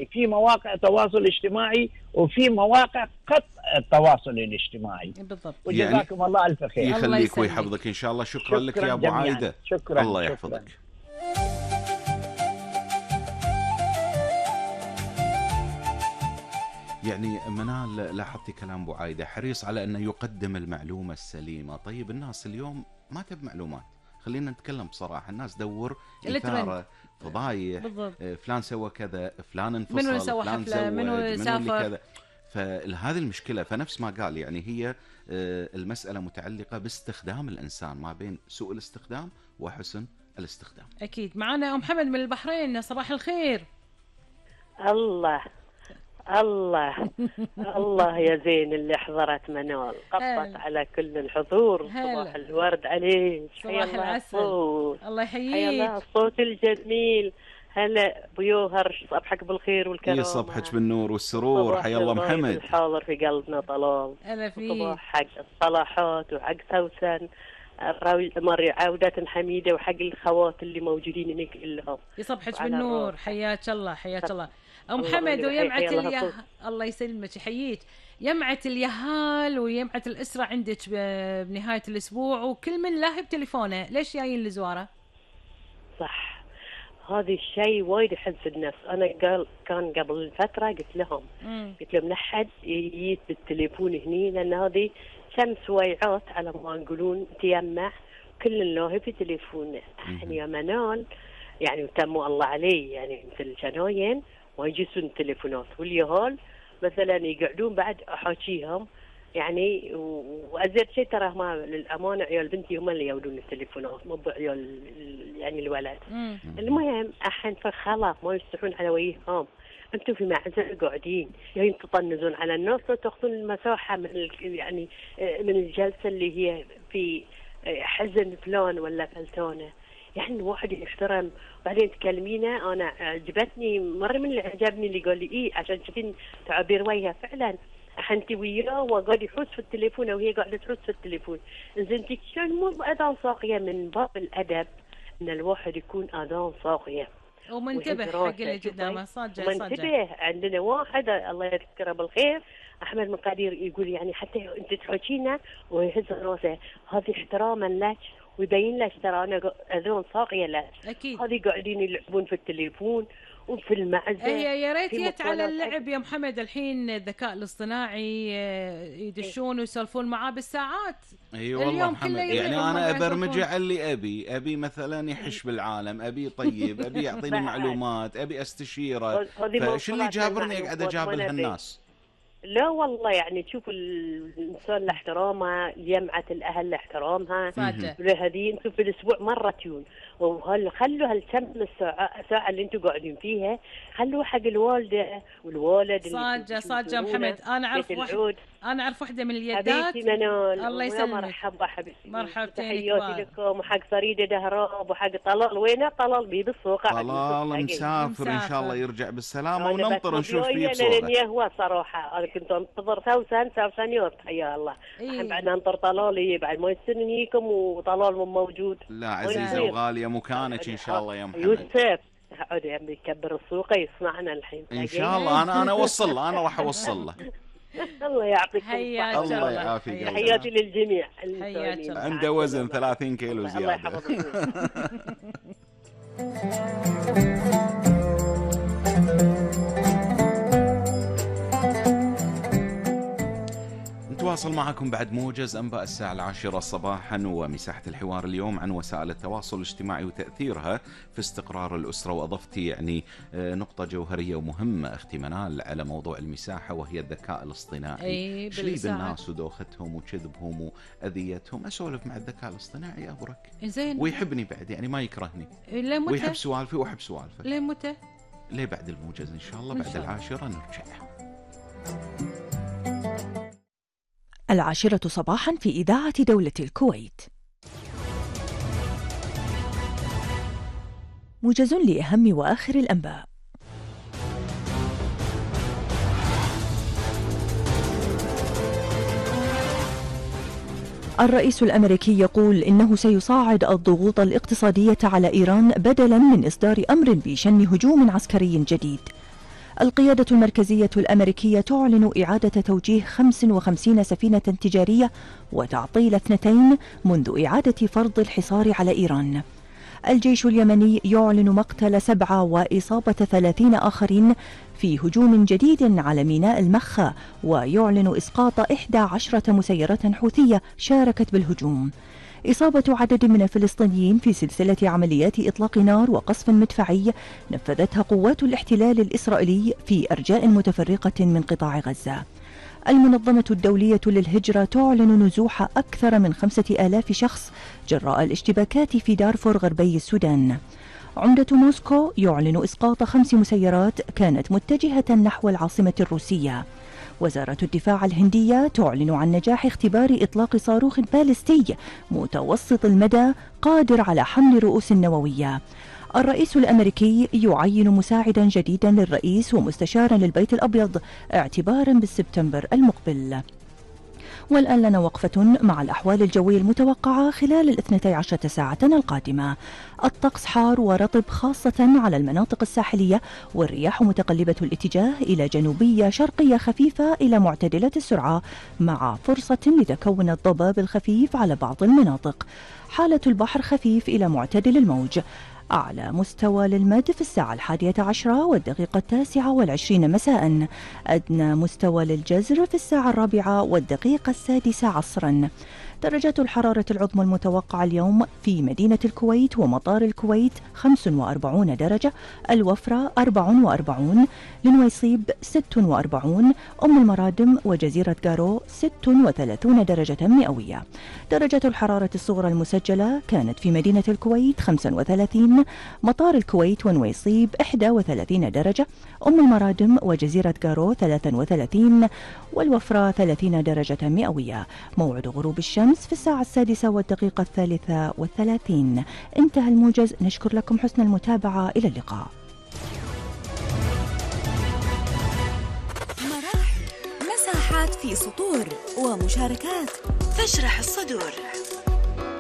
الاجتماعي، في مواقع تواصل اجتماعي وفي مواقع قطع التواصل الاجتماعي. بالضبط. وجزاكم الله الف خير. يخليك ويحفظك ان شاء الله. شكرا لك يا ابو عايده. شكرا. الله يحفظك. يعني منال لاحظتي كلام ابو عايده، حريص على انه يقدم المعلومه السليمه. طيب الناس اليوم ما تب معلومات، خلينا نتكلم بصراحه، الناس دور إثارة فضايح، فلان سوى كذا، فلان انفصل، منو سوى حفله، منو سافر كذا. فهذه المشكله. فنفس ما قال يعني هي المساله متعلقه باستخدام الانسان، ما بين سوء الاستخدام وحسن الاستخدام. اكيد. معنا ام محمد من البحرين، صباح الخير. الله الله الله يا زين اللي حضرت منال، قطت على كل الحضور. صباح الورد عليك، صباح العسل. الله يحييك. حيا الله الصوت الجميل. هلا بيوهر، صبحك بالخير والكرامه. صبحك بالنور والسرور. حيا الله محمد. الحاضر في قلبنا طلال. هلا فيك. صباح حق الصلاحات وحق سوسن عودة حميدة وحق الخوات اللي موجودين هناك كلهم. يصبحك بالنور. حياك الله حياك الله. أم محمد ويمعة الله يسلمك يحييك. يمعة اليهال ويمعة الأسرة عندك بنهاية الأسبوع، وكل من لاهب تليفونه، ليش جايين لزواره؟ صح، هذا الشيء وايد يحز النفس. أنا كان قبل فترة قلت لهم لحد يجيت بالتليفون هني، لأن هذه شمس ويعات على ما يقولون تيمع كل الله في تليفونه. يعني يا منال يعني وتموا الله عليه، يعني مثل جناين ما يجلسون التليفونات، واليهال مثلا يقعدون بعد احاكيهم يعني. وازيد شيء ترى ما للامانه عيال بنتي هم اللي يودون التليفونات، مو بعيال يعني الولد. المهم الحين فخلاص ما يستحون على وجههم. انتم في معزل قاعدين يعني تطنزون على الناس وتاخذون المساحه من يعني من الجلسه اللي هي في حزن فلان ولا فلتانه. يعني الواحد يحترم. بعدين تكلمينه، انا عجبتني مره من اللي عجبني اللي قال لي ايه عشان تشوفين تعابير وجهه فعلا. انت وياه وقاعد يحوس في التليفون وهي قاعده تحوس في التليفون. انزين شلون مو باذان صاغيه من باب الادب ان الواحد يكون اذان صاغيه ومنتبه حق اللي قدامه. صاجه منتبه. عندنا واحد الله يذكره بالخير احمد من قدير يقول يعني حتى انت تحكينا ويهز راسه، هذه احتراما لك ويبين لك ترى انا اذون صاغيه لك. اكيد. هذه قاعدين يلعبون في التليفون وفي المعزه. هي يا ريت على اللعب يا محمد. الحين الذكاء الاصطناعي يدشون ويسولفون معاه بالساعات. اي والله محمد. يعني انا ابرمجه على اللي ابي مثلا يحش بالعالم، ابي طيب، ابي يعطيني معلومات، ابي استشيره. فشو اللي جابرني اقعد اجابل هالناس؟ لا والله يعني تشوف الانسان لاحترامه، جمعه الاهل لاحترامها. هذه انتم في الاسبوع مره تيون، وخلوا هالكم الساعه اللي انتم قاعدين فيها خلوها حق الوالده والوالد. صاجه محمد. انا اعرف وحده من اليدات. الله يسلمك. مرحبا حبيبتي. مرحبتين. تحياتي لكم وحق فريده دهراب وحق طلال. وينه طلال؟ بيه بالسوق. طلال مسافر ان شاء الله يرجع بالسلامه وننطر نشوف فيه بصوره. هو صراحه انا كنت انتظر سوسن يوم. حيا الله. الحين بعد ننطر طلال بعد ما يستنى يجيكم وطلال مو موجود. لا عزيزه وغاليه مكانك ان شاء الله يا محمد. يوسف عود يبي يكبر السوق يسمعنا الحين ان شاء الله. انا اوصل له، انا راح اوصل له. الله يعطيكم الصحة. الله يعافيك. تحياتي للجميع. عنده وزن 30 كيلو زياده. الله يحفظك. نتواصل معكم بعد موجز أنباء الساعة 10 صباحا ومساحة الحوار اليوم عن وسائل التواصل الاجتماعي وتأثيرها في استقرار الأسرة. وأضفتي يعني نقطة جوهرية ومهمة أختي منال على موضوع المساحة، وهي الذكاء الاصطناعي. شلي بالناس ودوختهم وكذبهم وأذيتهم. أسولف مع الذكاء الاصطناعي أبرك ويحبني بعد، يعني ما يكرهني ويحب سوالفي وأحب سوالفه. ليه متى؟ ليه بعد الموجز إن شاء الله. بعد 10 نرجع. 10 صباحا في إذاعة دولة الكويت. موجز لأهم وآخر الأنباء. الرئيس الأمريكي يقول إنه سيصاعد الضغوط الاقتصادية على إيران بدلا من إصدار أمر بشن هجوم عسكري جديد. القيادة المركزية الأمريكية تعلن إعادة توجيه 55 سفينة تجارية وتعطيل 2 منذ إعادة فرض الحصار على إيران. الجيش اليمني يعلن مقتل 7 وإصابة 30 آخرين في هجوم جديد على ميناء المخا، ويعلن إسقاط 11 مسيرة حوثية شاركت بالهجوم. إصابة عدد من الفلسطينيين في سلسلة عمليات إطلاق نار وقصف مدفعي نفذتها قوات الاحتلال الإسرائيلي في أرجاء متفرقة من قطاع غزة. المنظمة الدولية للهجرة تعلن نزوح أكثر من 5000 شخص جراء الاشتباكات في دارفور غربي السودان. عمدة موسكو يعلن إسقاط 5 مسيرات كانت متجهة نحو العاصمة الروسية. وزارة الدفاع الهندية تعلن عن نجاح اختبار إطلاق صاروخ باليستي متوسط المدى قادر على حمل رؤوس نووية. الرئيس الأمريكي يعين مساعدا جديدا للرئيس ومستشارا للبيت الأبيض اعتبارا بالسبتمبر المقبل. والآن لنا وقفة مع الأحوال الجوية المتوقعة خلال 12 ساعة القادمة. الطقس حار ورطب خاصة على المناطق الساحلية، والرياح متقلبة الاتجاه إلى جنوبية شرقية خفيفة إلى معتدلة السرعة، مع فرصة لتكون الضباب الخفيف على بعض المناطق. حالة البحر خفيف إلى معتدل الموج. أعلى مستوى للمد في الساعة 11 والدقيقة 29 مساء. أدنى مستوى للجزر في الساعة 4 والدقيقة 6 عصرا. درجات الحرارة العظمى المتوقعة اليوم في مدينة الكويت ومطار الكويت 45 درجة، الوفرة 44، لنويصيب 46، أم المرادم وجزيرة قارو 36 درجة مئوية. درجة الحرارة الصغرى المسجلة كانت في مدينة الكويت 35، مطار الكويت ونويصيب 31 درجة، أم المرادم وجزيرة قارو 33، والوفرة 30 درجة مئوية. موعد غروب الشمس في الساعة 6 والدقيقة 33. انتهى الموجز. نشكر لكم حسن المتابعة. إلى اللقاء. مساحات في سطور ومشاركات تشرح الصدور.